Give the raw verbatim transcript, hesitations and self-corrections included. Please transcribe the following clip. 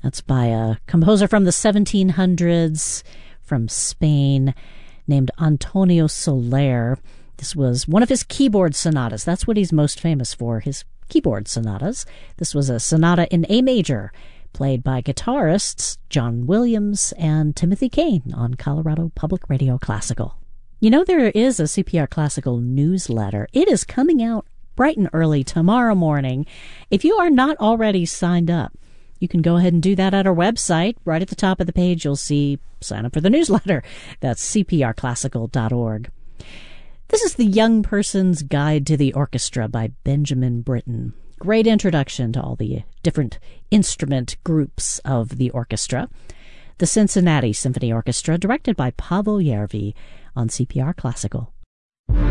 That's by a composer from the seventeen hundreds from Spain named Antonio Soler. This was one of his keyboard sonatas. That's what he's most famous for, his keyboard sonatas. This was a sonata in A major, played by guitarists John Williams and Timothy Kane on Colorado Public Radio Classical. You know, there is a C P R Classical newsletter. It is coming out bright and early tomorrow morning. If you are not already signed up, you can go ahead and do that at our website. Right at the top of the page, you'll see sign up for the newsletter. That's c p r classical dot org. This is The Young Person's Guide to the Orchestra by Benjamin Britten. Great introduction to all the different instrument groups of the orchestra. The Cincinnati Symphony Orchestra, directed by Pavel Järvi on C P R Classical.